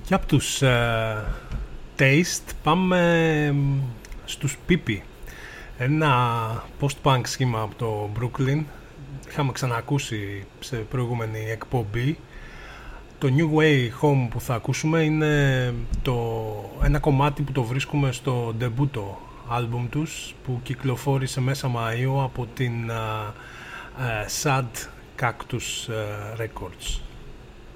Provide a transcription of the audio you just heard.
Και από τους Taste πάμε στους Pipi. Ένα post-punk σχήμα από το Brooklyn. Είχαμε ξανακούσει σε προηγούμενη εκπομπή. Το New Way Home που θα ακούσουμε είναι ένα κομμάτι που το βρίσκουμε στο ντεμπούτο άλμπουμ τους, που κυκλοφόρησε μέσα Μαΐου από την Sad Cactus Records.